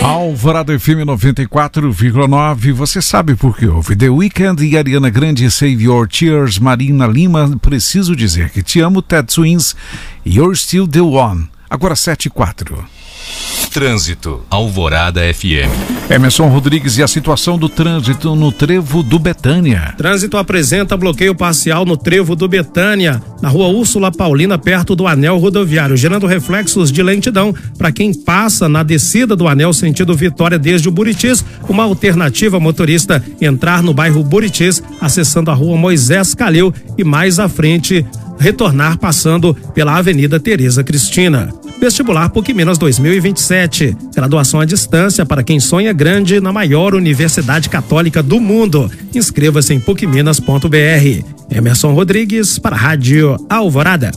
Alvorada FM 94,9. Você sabe por que houve The Weeknd e Ariana Grande, Save Your Tears, Marina Lima, Preciso Dizer Que Te Amo, Ted Swings, You're Still the One. Agora 7h04. Trânsito, Alvorada FM. Emerson Rodrigues e a situação do trânsito no Trevo do Betânia. Trânsito apresenta bloqueio parcial no Trevo do Betânia, na rua Úrsula Paulina, perto do anel rodoviário, gerando reflexos de lentidão para quem passa na descida do anel sentido Vitória desde o Buritis. Uma alternativa, motorista, entrar no bairro Buritis, acessando a rua Moisés Calil e mais à frente retornar passando pela Avenida Tereza Cristina. Vestibular PUC Minas 2027. Graduação à distância para quem sonha grande na maior universidade católica do mundo. Inscreva-se em pucminas.br. Emerson Rodrigues para a Rádio Alvorada.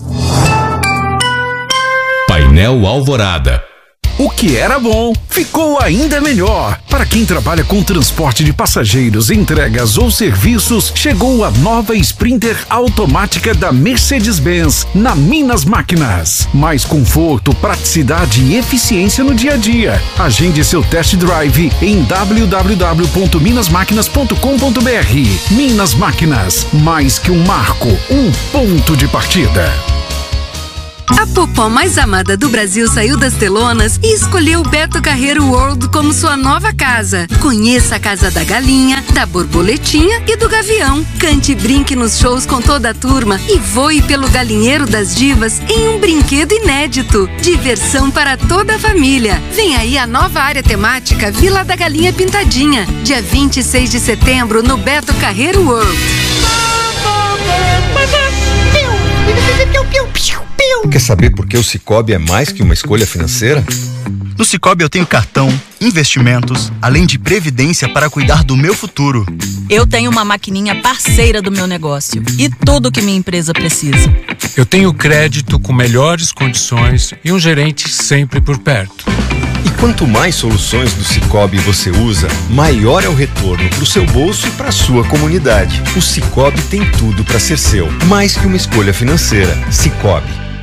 Painel Alvorada. O que era bom ficou ainda melhor. Para quem trabalha com transporte de passageiros, entregas ou serviços, chegou a nova Sprinter automática da Mercedes-Benz na Minas Máquinas. Mais conforto, praticidade e eficiência no dia a dia. Agende seu test drive em www.minasmaquinas.com.br. Minas Máquinas, mais que um marco, um ponto de partida. A popó mais amada do Brasil saiu das telonas e escolheu o Beto Carreiro World como sua nova casa. Conheça a Casa da Galinha, da Borboletinha e do Gavião. Cante e brinque nos shows com toda a turma e voe pelo Galinheiro das Divas em um brinquedo inédito. Diversão para toda a família. Vem aí a nova área temática Vila da Galinha Pintadinha, dia 26 de setembro no Beto Carreiro World. Quer saber por que o Sicoob é mais que uma escolha financeira? No Sicoob eu tenho cartão, investimentos, além de previdência para cuidar do meu futuro. Eu tenho uma maquininha parceira do meu negócio e tudo que minha empresa precisa. Eu tenho crédito com melhores condições e um gerente sempre por perto. E quanto mais soluções do Sicoob você usa, maior é o retorno para o seu bolso e para a sua comunidade. O Sicoob tem tudo para ser seu, mais que uma escolha financeira. Sicoob.